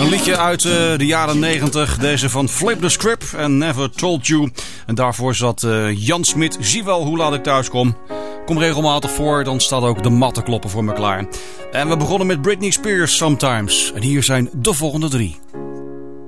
liedje uit de jaren 90. Deze van Flip the Script en Never Told You. En daarvoor zat Jan Smit. Zie wel hoe laat ik thuis kom. Kom regelmatig voor, dan staat ook de mattenkloppen voor me klaar. En we begonnen met Britney Spears Sometimes. En hier zijn de volgende 3.